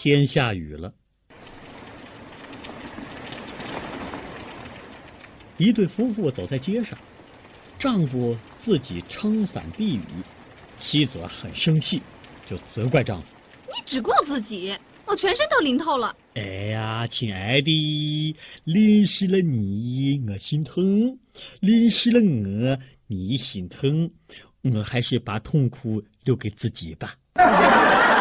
天下雨了。一对夫妇走在街上，丈夫自己撑伞避雨，妻子很生气，就责怪丈夫：“ 你只顾自己，我全身都淋透了。” 哎呀，亲爱的，淋湿了你我心疼，淋湿了我你心疼，我还是把痛苦留给自己吧。